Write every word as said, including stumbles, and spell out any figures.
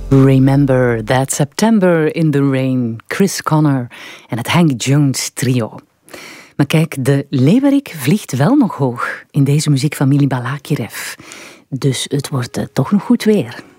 Remember That September in the Rain, Chris Connor en het Hank Jones trio. Maar kijk, de leeuwerik vliegt wel nog hoog in deze muziek van Mili Balakirev. Dus het wordt uh, toch nog goed weer.